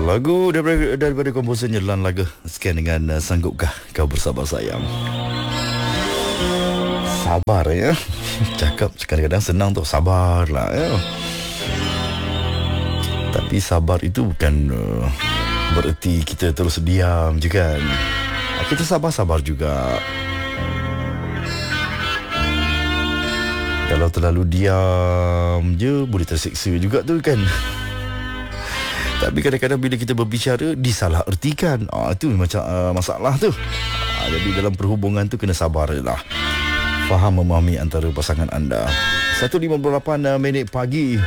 Lagu daripada komposer Nyelan Laga sekian dengan Sanggupkah Kau Bersabar Sayang. Sabar ya. Cakap kadang-kadang senang tu, sabarlah ya. Tapi sabar itu bukan bererti kita terus diam je kan. Kita sabar-sabar juga. Kalau terlalu diam je boleh tersiksa juga tu kan. Tapi kadang-kadang bila kita berbicara disalah ertikan. Itu macam masalah tu. Jadi dalam perhubungan tu kena sabar je lah. Faham memahami antara pasangan anda. 1.58 minit pagi.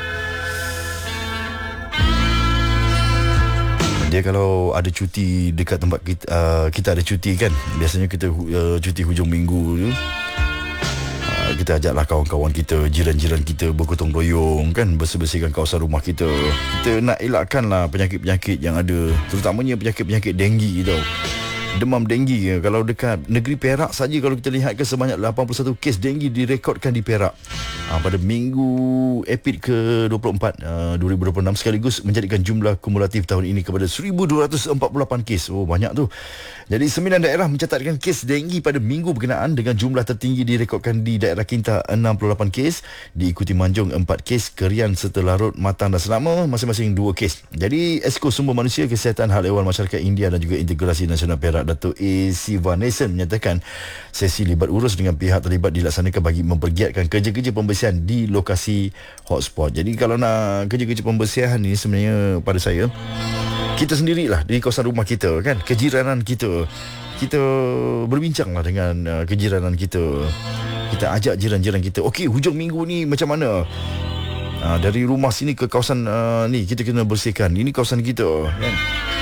Dia kalau ada cuti dekat tempat kita ada cuti kan. Biasanya kita cuti hujung minggu tu. Kita ajaklah kawan-kawan kita, jiran-jiran kita bergotong royong kan, bersih-bersihkan kawasan rumah kita. Kita nak elakkanlah penyakit-penyakit yang ada, terutamanya penyakit-penyakit denggi tau. Demam denggi kalau dekat negeri Perak saja, kalau kita lihat ke sebanyak 81 kes denggi direkodkan di Perak pada minggu epid ke-24 2026, sekaligus menjadikan jumlah kumulatif tahun ini kepada 1,248 kes. Banyak tu. Jadi 9 daerah mencatatkan kes denggi pada minggu berkenaan dengan jumlah tertinggi direkodkan di daerah Kinta 68 kes, diikuti Manjung 4 kes, Kerian serta Larut, Matang dan Selama masing-masing 2 kes. Jadi Esko Sumber Manusia, Kesihatan Hal Ehwal Masyarakat India dan juga Integrasi Nasional Perak Datuk A. Sivanesan menyatakan sesi libat urus dengan pihak terlibat dilaksanakan bagi mempergiatkan kerja-kerja pembersihan di lokasi hotspot. Jadi kalau nak kerja-kerja pembersihan ni sebenarnya pada saya, kita sendirilah di kawasan rumah kita kan, kejiranan kita berbincanglah dengan kejiranan kita. Kita ajak jiran-jiran kita, okey hujung minggu ni macam mana? Dari rumah sini ke kawasan ni kita kena bersihkan. Ini kawasan kita kan.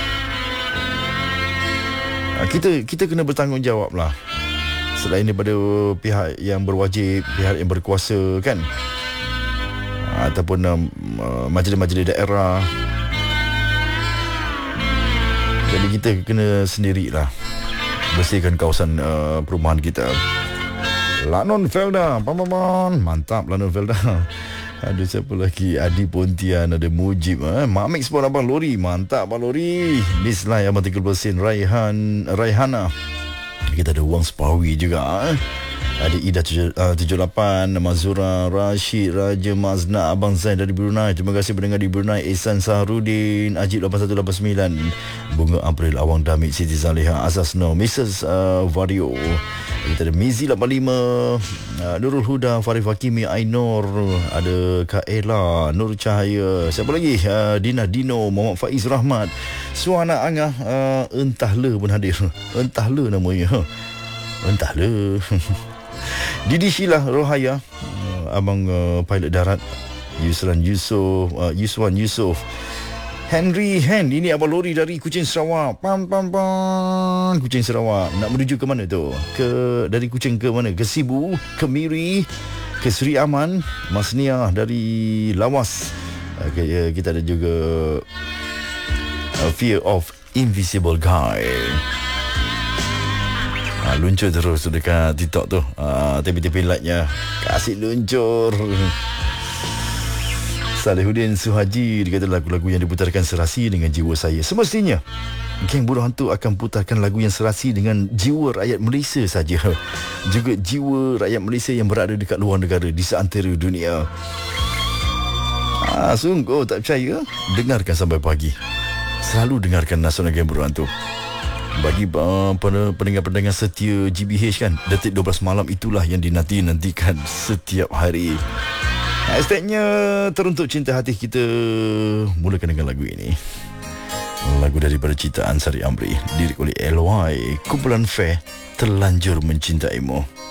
Kita kena bertanggungjawab lah. Selain daripada pihak yang berwajib, pihak yang berkuasa kan, ataupun majlis-majlis daerah. Jadi kita kena sendirilah bersihkan kawasan perumahan kita. Lanon Felda, mantap Lanon Felda. Ada siapa lagi? Adi Pontian, ada Mujib, Mak Mix pun Abang Lori, mantap Abang Lori. Dislike Abang 30%, Raihana. Kita ada Wang Sepawi juga. Ada Ida 78, Mazura, Rashid, Raja Mazna, Abang Zain dari Brunei. Terima kasih pendengar di Brunei. Ihsan Saharudin, Ajib 8189, Bunga April, Awang Damit, Siti Zaliha, Asas No, Mrs. Vario. Kita ada Mizi 85, Nurul Huda, Farif Hakimi, Ainur, ada Kak Ella, Nur Cahaya, siapa lagi? Dina Dino, Muhammad Faiz Rahmat, Suana Angah, Entahlah pun hadir. Entahlah namanya. Entahlah. Didi Sheila Rohaya, Abang pilot darat, Yusran Yusof, Yuswan Yusof, Henry Hen, ini Abang Lori dari Kuching Sarawak. Kuching Sarawak. Nak menuju ke mana tu? Dari Kuching ke mana? Ke Sibu, ke Miri, ke Sri Aman. Mas Nia dari Lawas. Kita ada juga Fear of Invisible Guy. Luncur terus dekat TikTok tu. Tepi-tepi like-nya kasih luncur. Salihuddin Suhaji, dia kata lagu-lagu yang diputarkan serasi dengan jiwa saya. Semestinya Geng Buruh Hantu akan putarkan lagu yang serasi dengan jiwa rakyat Malaysia saja, juga jiwa rakyat Malaysia yang berada dekat luar negara, di seantero dunia. Sungguh tak percaya? Dengarkan sampai pagi. Selalu dengarkan Nasional Geng Buruh Hantu. Bagi pendengar-pendengar setia GBH kan, detik 12 malam itulah yang dinanti-nantikan setiap hari. Hashtagnya teruntuk cinta hati kita. Mulakan dengan lagu ini. Lagu daripada ciptaan Sari Amri, lirik oleh LY, kumpulan Fair, Terlanjur Mencintaimu.